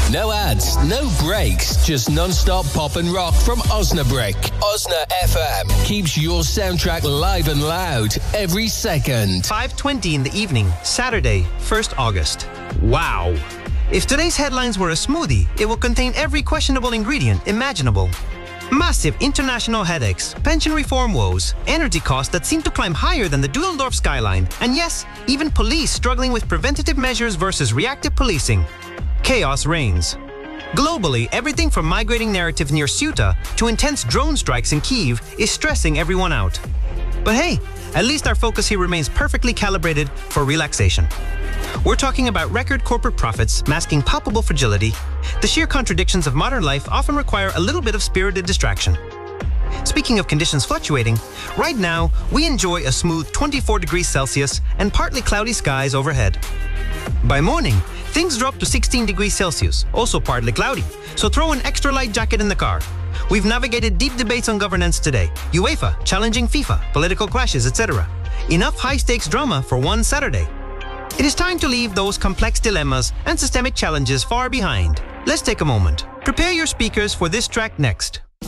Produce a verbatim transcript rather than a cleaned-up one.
No ads, no breaks, just non-stop pop and rock from Osnabrück. Osna F M keeps your soundtrack live and loud every second. five twenty in the evening, Saturday, first August. Wow. If today's headlines were a smoothie, it will contain every questionable ingredient imaginable. Massive international headaches, pension reform woes, energy costs that seem to climb higher than the Dusseldorf skyline, and yes, even police struggling with preventative measures versus reactive policing. Chaos reigns. Globally, everything from migrating narratives near Ceuta to intense drone strikes in Kyiv is stressing everyone out. But hey, at least our focus here remains perfectly calibrated for relaxation. We're talking about record corporate profits masking palpable fragility. The sheer contradictions of modern life often require a little bit of spirited distraction. Speaking of conditions fluctuating, right now we enjoy a smooth twenty-four degrees Celsius and partly cloudy skies overhead. By morning, things drop to sixteen degrees Celsius, also partly cloudy, so throw an extra light jacket in the car. We've navigated deep debates on governance today, UEFA challenging FIFA, political clashes, et cetera. Enough high-stakes drama for one Saturday. It is time to leave those complex dilemmas and systemic challenges far behind. Let's take a moment. Prepare your speakers for this track next.